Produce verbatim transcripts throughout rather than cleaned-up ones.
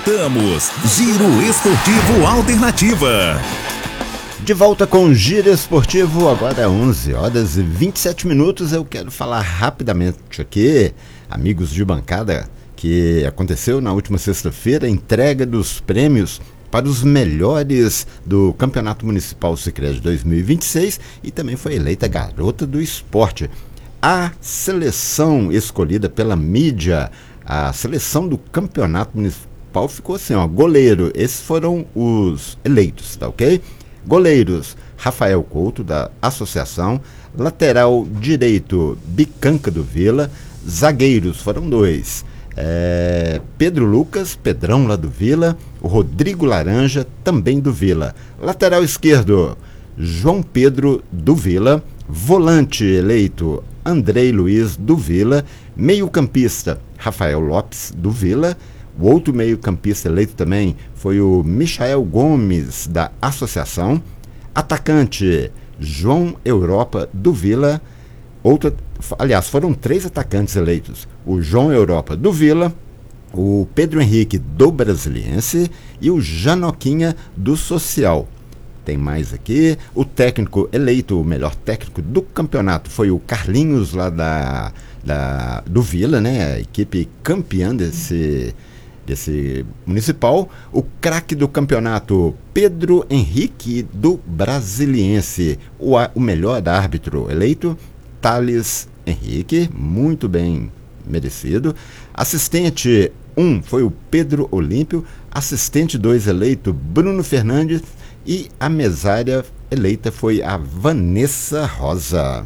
Apresentamos Giro Esportivo Alternativa. De volta com o Giro Esportivo, agora é onze horas e vinte e sete minutos. Eu quero falar rapidamente aqui, amigos de bancada, que aconteceu na última sexta-feira a entrega dos prêmios para os melhores do Campeonato Municipal Sicredi dois mil e vinte e seis e também foi eleita Garota do Esporte. A seleção escolhida pela mídia, a seleção do Campeonato Municipal ficou assim, ó, goleiro, esses foram os eleitos, tá ok? Goleiros, Rafael Couto, da Associação, lateral direito, Bicanca do Vila, zagueiros, foram dois, É, Pedro Lucas, Pedrão lá do Vila, o Rodrigo Laranja, também do Vila. Lateral esquerdo, João Pedro do Vila. Volante eleito, Andrei Luiz do Vila. Meio campista, Rafael Lopes do Vila. O outro meio campista eleito também foi o Michael Gomes da Associação. Atacante, João Europa do Vila. Outra, aliás, foram três atacantes eleitos: o João Europa do Vila, o Pedro Henrique do Brasiliense e o Janoquinha do Social. Tem mais aqui, o técnico eleito, o melhor técnico do campeonato foi o Carlinhos lá da, da, do Vila, né? A equipe campeã desse, desse municipal. O craque do campeonato, Pedro Henrique do Brasiliense. O, o melhor árbitro eleito, Thales Henrique, muito bem merecido. Assistente um foi o Pedro Olímpio. Assistente dois eleito, Bruno Fernandes. E a mesária eleita foi a Vanessa Rosa.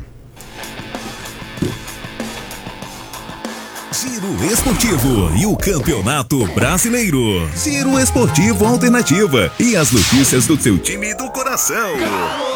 Giro Esportivo e o Campeonato Brasileiro. Giro Esportivo Alternativa e as notícias do seu time do coração.